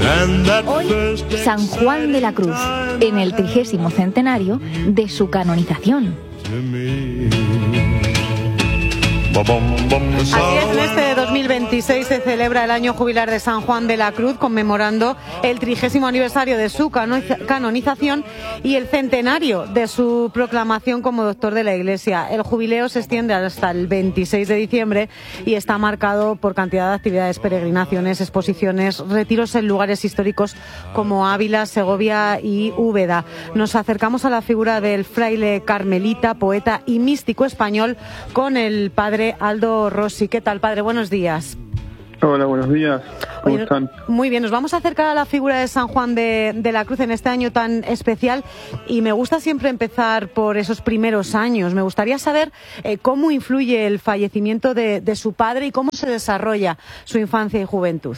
Hoy, San Juan de la Cruz, en el 30º centenario de su canonización. Así es, en este 2026 se celebra el año jubilar de San Juan de la Cruz, conmemorando el 30º aniversario de su canonización y el centenario de su proclamación como doctor de la Iglesia. El jubileo se extiende hasta el 26 de diciembre y está marcado por cantidad de actividades, peregrinaciones, exposiciones, retiros en lugares históricos como Ávila, Segovia y Úbeda. Nos acercamos a la figura del fraile carmelita, poeta y místico español con el padre Aldo Rossi. ¿Qué tal, padre? Buenos días. Hola, buenos días. ¿Cómo están? Muy bien, nos vamos a acercar a la figura de San Juan de la Cruz en este año tan especial y me gusta siempre empezar por esos primeros años. Me gustaría saber cómo influye el fallecimiento de su padre y cómo se desarrolla su infancia y juventud.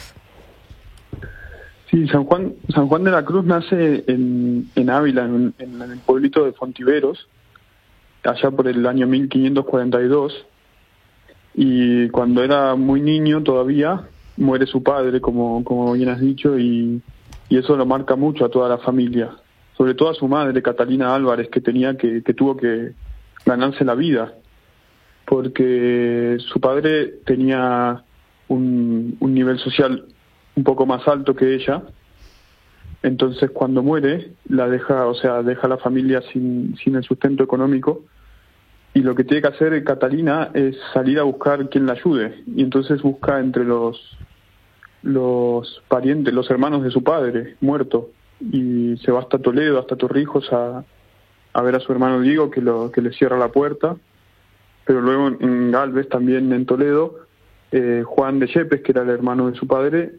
Sí, San Juan de la Cruz nace en Ávila, en el pueblito de Fontiveros, allá por el año 1542. Y cuando era muy niño todavía muere su padre, como bien has dicho, y eso lo marca mucho a toda la familia, sobre todo a su madre, Catalina Álvarez, que tuvo que ganarse la vida, porque su padre tenía un nivel social un poco más alto que ella. Entonces cuando muere deja a la familia sin el sustento económico. Y lo que tiene que hacer Catalina es salir a buscar quien la ayude. Y entonces busca entre los parientes, los hermanos de su padre, muerto. Y se va hasta Toledo, hasta Torrijos, a ver a su hermano Diego, que le cierra la puerta. Pero luego en Galvez, también en Toledo, Juan de Yepes, que era el hermano de su padre,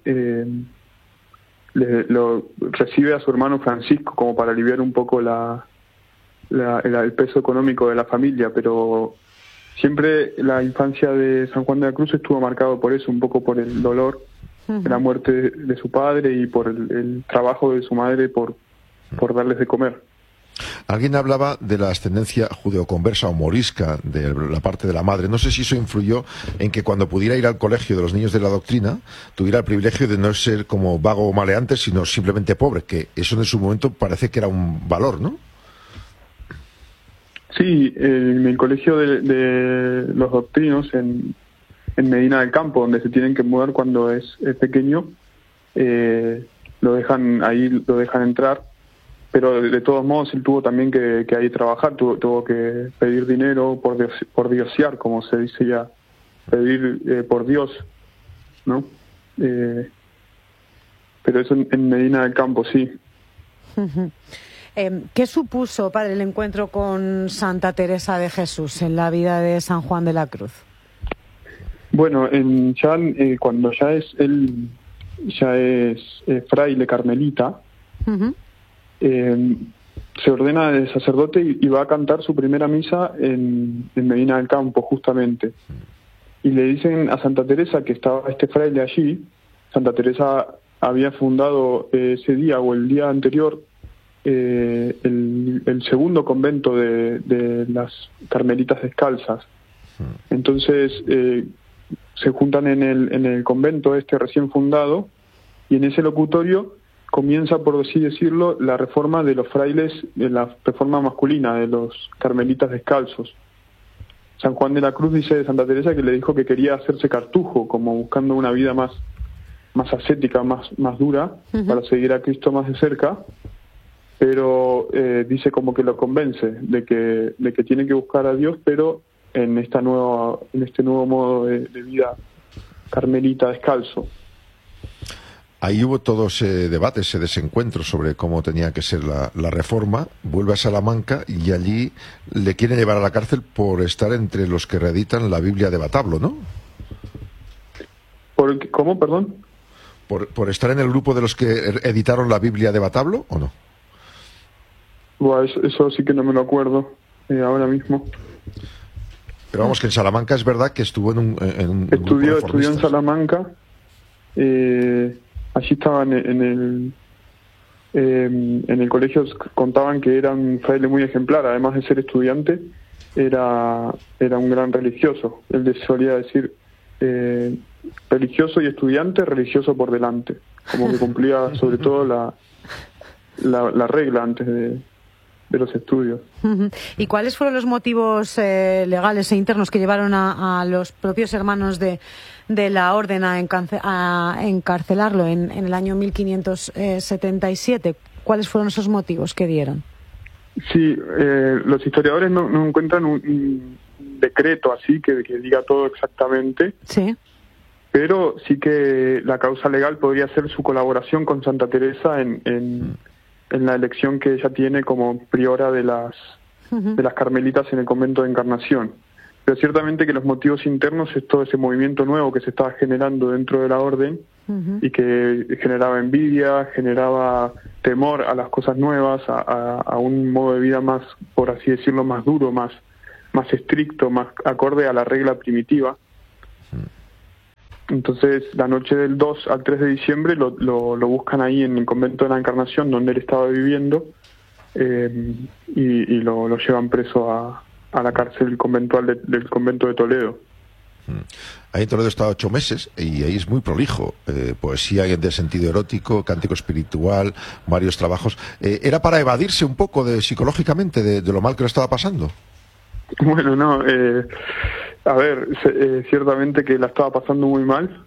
lo recibe a su hermano Francisco como para aliviar un poco el peso económico de la familia, pero siempre la infancia de San Juan de la Cruz estuvo marcado por eso, un poco por el dolor de la muerte de su padre y por el trabajo de su madre por darles de comer. Alguien hablaba de la ascendencia judeoconversa o morisca de la parte de la madre. No sé si eso influyó en que cuando pudiera ir al colegio de los niños de la doctrina tuviera el privilegio de no ser como vago o maleante, sino simplemente pobre, que eso en su momento parece que era un valor, ¿no? Sí, en el colegio de los doctrinos en Medina del Campo, donde se tienen que mudar cuando es pequeño, lo dejan entrar, pero de todos modos él tuvo también que ahí trabajar, tuvo que pedir dinero por diosear, como se dice ya, pedir por Dios, ¿no? Pero eso en Medina del Campo, sí. ¿Qué supuso, padre, el encuentro con Santa Teresa de Jesús en la vida de San Juan de la Cruz? Bueno, cuando él ya es fraile carmelita, se ordena de sacerdote y va a cantar su primera misa en Medina del Campo, justamente. Y le dicen a Santa Teresa que estaba este fraile allí. Santa Teresa había fundado ese día o el día anterior el segundo convento de las Carmelitas Descalzas. Entonces se juntan en el convento recién fundado, y en ese locutorio comienza, por así decirlo, la reforma de los frailes, de la reforma masculina de los Carmelitas Descalzos. San Juan de la Cruz dice de Santa Teresa que le dijo que quería hacerse cartujo, como buscando una vida más ascética, más dura, para seguir a Cristo más de cerca. Pero dice como que lo convence de que tiene que buscar a Dios, pero en este nuevo modo de vida carmelita descalzo. Ahí hubo todo ese debate, ese desencuentro sobre cómo tenía que ser la reforma. Vuelve a Salamanca y allí le quieren llevar a la cárcel por estar entre los que reeditan la Biblia de Batablo, ¿no? ¿Cómo, perdón? ¿Por estar en el grupo de los que editaron la Biblia de Batablo o no? Bueno, eso sí que no me lo acuerdo ahora mismo. Pero vamos, que en Salamanca es verdad que estuvo en un estudió en Salamanca. Allí estaban en el colegio, contaban que era un fraile muy ejemplar. Además de ser estudiante, era un gran religioso. Él solía decir religioso y estudiante, religioso por delante, como que cumplía sobre todo la regla antes de los estudios. ¿Y cuáles fueron los motivos legales e internos que llevaron a los propios hermanos de la orden a encarcelarlo en el año 1577? ¿Cuáles fueron esos motivos que dieron? Sí, los historiadores no encuentran un decreto así que diga todo exactamente. Sí. Pero sí que la causa legal podría ser su colaboración con Santa Teresa en la elección que ella tiene como priora de las carmelitas en el convento de Encarnación. Pero ciertamente que los motivos internos es todo ese movimiento nuevo que se estaba generando dentro de la orden y que generaba envidia, generaba temor a las cosas nuevas, a un modo de vida más, por así decirlo, más duro, más estricto, más acorde a la regla primitiva. Entonces, la noche del 2 al 3 de diciembre lo buscan ahí en el convento de la Encarnación, donde él estaba viviendo, y lo llevan preso a la cárcel conventual del convento de Toledo. Ahí en Toledo está 8 meses y ahí es muy prolijo. Poesía de sentido erótico, cántico espiritual, varios trabajos. ¿Era para evadirse un poco psicológicamente de lo mal que lo estaba pasando? Bueno, no. A ver, ciertamente que la estaba pasando muy mal,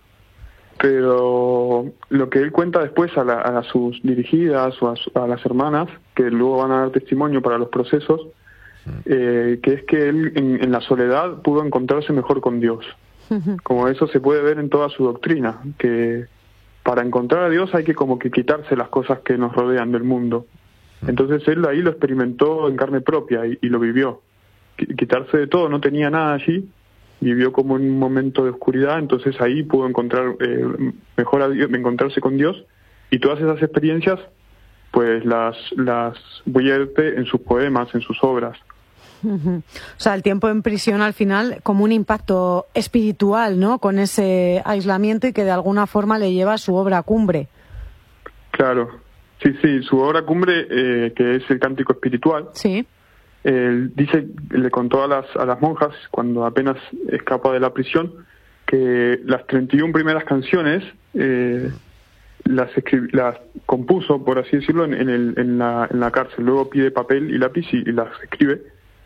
pero lo que él cuenta después a sus dirigidas o a las hermanas, que luego van a dar testimonio para los procesos, que es que él en la soledad pudo encontrarse mejor con Dios. Como eso se puede ver en toda su doctrina, que para encontrar a Dios hay que como que quitarse las cosas que nos rodean del mundo. Entonces él ahí lo experimentó en carne propia y lo vivió. Quitarse de todo, no tenía nada allí, vivió como en un momento de oscuridad, entonces ahí pudo encontrar mejor a Dios, encontrarse con Dios, y todas esas experiencias pues las vierte en sus poemas, en sus obras. O sea, el tiempo en prisión al final como un impacto espiritual, ¿no? Con ese aislamiento y que de alguna forma le lleva a su obra cumbre. Claro, sí, su obra cumbre, que es el Cántico Espiritual. Sí. Le contó a las monjas, cuando apenas escapa de la prisión, que las 31 primeras canciones las compuso, por así decirlo, en la cárcel. Luego pide papel y lápiz y las escribe.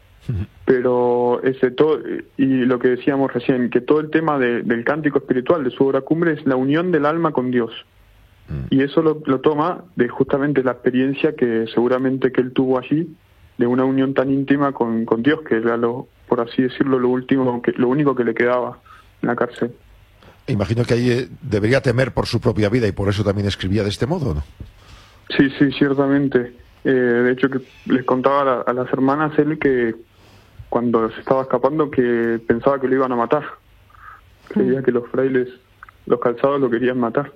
Pero y lo que decíamos recién, que todo el tema del cántico espiritual de su obra cumbre es la unión del alma con Dios. Y eso lo toma de justamente la experiencia que seguramente que él tuvo allí, de una unión tan íntima con Dios, que era por así decirlo, lo único que le quedaba en la cárcel. Imagino que ahí debería temer por su propia vida y por eso también escribía de este modo, ¿no? Sí, ciertamente. De hecho, que les contaba a las hermanas él que cuando se estaba escapando que pensaba que lo iban a matar. Creía que los frailes, los calzados, lo querían matar.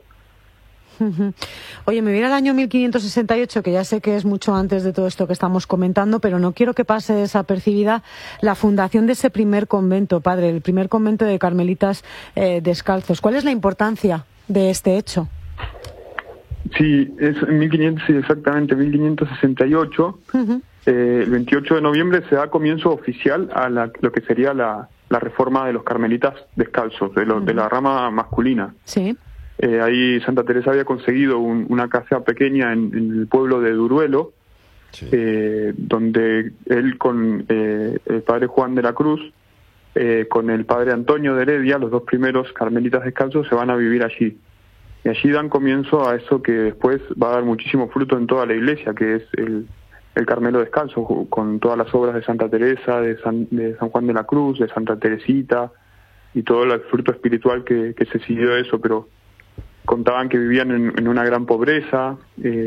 Oye, me viene el año 1568, que ya sé que es mucho antes de todo esto que estamos comentando, pero no quiero que pase desapercibida la fundación de ese primer convento, padre, el primer convento de carmelitas descalzos. ¿Cuál es la importancia de este hecho? Sí, es exactamente 1568. El 28 de noviembre se da comienzo oficial a lo que sería la reforma de los carmelitas descalzos, de la rama masculina. Sí. Ahí Santa Teresa había conseguido una casa pequeña en el pueblo de Duruelo, sí, donde él con el padre Juan de la Cruz, con el padre Antonio de Heredia, los dos primeros carmelitas descalzos, se van a vivir allí. Y allí dan comienzo a eso que después va a dar muchísimo fruto en toda la iglesia, que es el Carmelo descalzo, con todas las obras de Santa Teresa, de San Juan de la Cruz, de Santa Teresita, y todo el fruto espiritual que se siguió de eso. Pero contaban que vivían en una gran pobreza,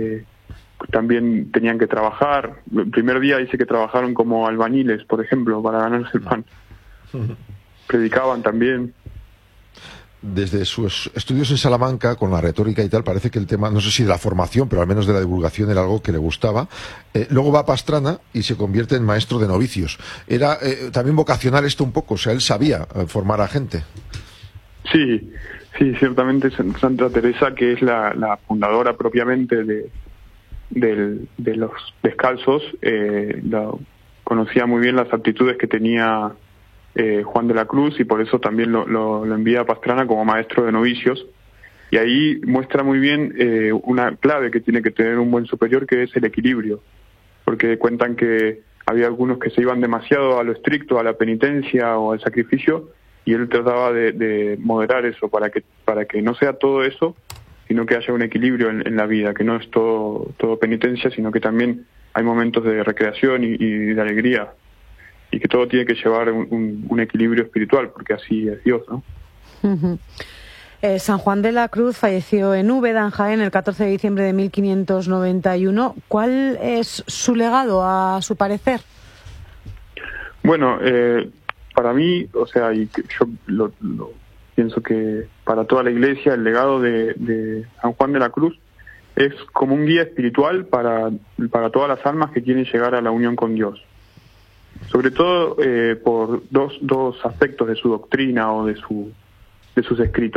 también tenían que trabajar. El primer día dice que trabajaron como albañiles, por ejemplo, para ganarse el pan. Predicaban también. Desde sus estudios en Salamanca, con la retórica y tal, parece que el tema, no sé si de la formación, pero al menos de la divulgación, era algo que le gustaba. Luego va a Pastrana y se convierte en maestro de novicios. Era también vocacional esto un poco, o sea, él sabía formar a gente. Sí, ciertamente Santa Teresa, que es la fundadora propiamente de los descalzos, conocía muy bien las aptitudes que tenía Juan de la Cruz, y por eso también lo envía a Pastrana como maestro de novicios. Y ahí muestra muy bien una clave que tiene que tener un buen superior, que es el equilibrio, porque cuentan que había algunos que se iban demasiado a lo estricto, a la penitencia o al sacrificio, y él trataba de moderar eso para que no sea todo eso, sino que haya un equilibrio en la vida, que no es todo penitencia, sino que también hay momentos de recreación y de alegría, y que todo tiene que llevar un equilibrio espiritual, porque así es Dios, ¿no? Uh-huh. San Juan de la Cruz falleció en Úbeda, en Jaén, el 14 de diciembre de 1591. ¿Cuál es su legado, a su parecer? Bueno, para mí, o sea, y yo lo pienso que para toda la Iglesia el legado de San Juan de la Cruz es como un guía espiritual para todas las almas que quieren llegar a la unión con Dios. Sobre todo por dos aspectos de su doctrina o de sus escritos.